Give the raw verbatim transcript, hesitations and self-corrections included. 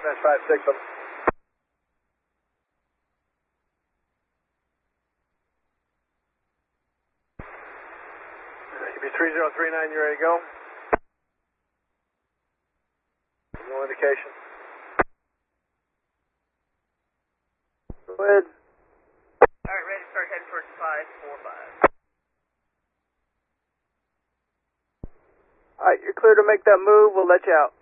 dash five six. Should be three zero three nine, you ready to go? No indication. Go ahead. Alright, ready to start heading towards five four five. Alright, you're clear to make that move. We'll let you out.